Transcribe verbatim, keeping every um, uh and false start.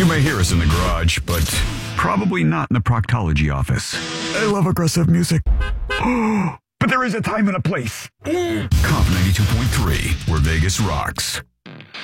You may hear us in the garage, but probably not in the proctology office. I love aggressive music. But there is a time and a place. Comp ninety-two point three, where Vegas rocks.